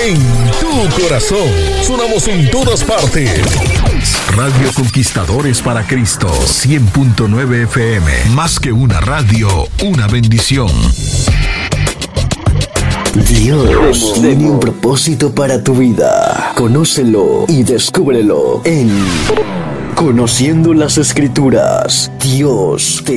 en tu corazón. Sonamos en todas partes. Radio Conquistadores para Cristo, 100.9 FM. Más que una radio, una bendición. Dios tiene un propósito para tu vida. Conócelo y descúbrelo en Conociendo las Escrituras. Dios te